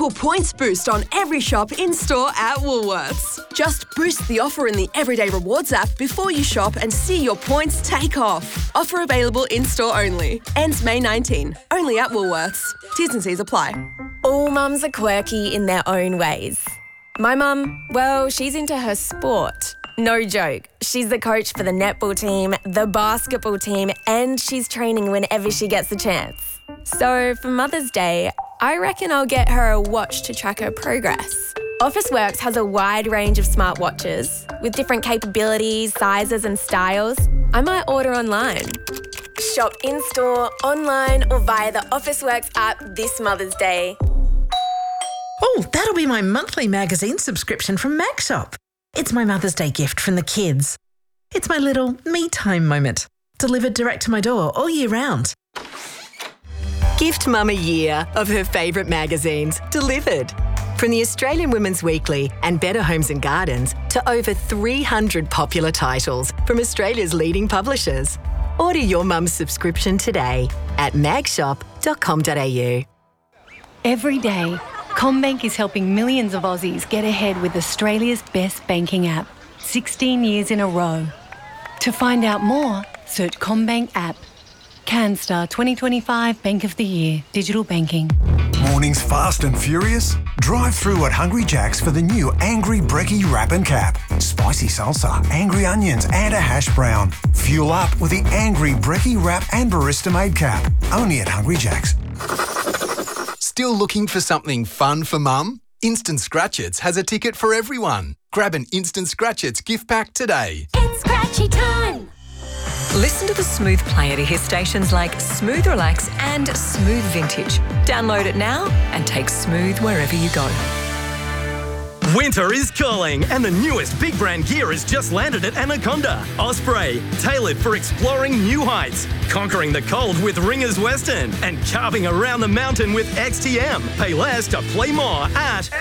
triple points boost on every shop in-store at Woolworths. Just boost the offer in the Everyday Rewards app before you shop and see your points take off. Offer available in-store only. Ends May 19. Only at Woolworths. T's and C's apply. All mums are quirky in their own ways. My mum, well, she's into her sport. No joke. She's the coach for the netball team, the basketball team, and she's training whenever she gets the chance. So for Mother's Day, I reckon I'll get her a watch to track her progress. Officeworks has a wide range of smartwatches with different capabilities, sizes and styles. I might order online. Shop in-store, online or via the Officeworks app this Mother's Day. Oh, that'll be my monthly magazine subscription from MacShop. It's my Mother's Day gift from the kids. It's my little me-time moment, delivered direct to my door all year round. Gift Mum a year of her favourite magazines delivered. From the Australian Women's Weekly and Better Homes and Gardens to over 300 popular titles from Australia's leading publishers. Order your mum's subscription today at magshop.com.au. Every day, CommBank is helping millions of Aussies get ahead with Australia's best banking app, 16 years in a row. To find out more, search CommBank app. CanStar 2025 Bank of the Year, Digital Banking. Mornings fast and furious? Drive through at Hungry Jack's for the new Angry Brekkie Wrap and Cap. Spicy salsa, angry onions and a hash brown. Fuel up with the Angry Brekkie Wrap and Barista Made Cap. Only at Hungry Jack's. Still looking for something fun for mum? Instant Scratchits has a ticket for everyone. Grab an Instant Scratchits gift pack today. It's scratchy time! Listen to the Smooth player to hear stations like Smooth Relax and Smooth Vintage. Download it now and take Smooth wherever you go. Winter is calling, and the newest big brand gear has just landed at Anaconda. Osprey, tailored for exploring new heights, conquering the cold with Ringers Western, and carving around the mountain with XTM. Pay less to play more at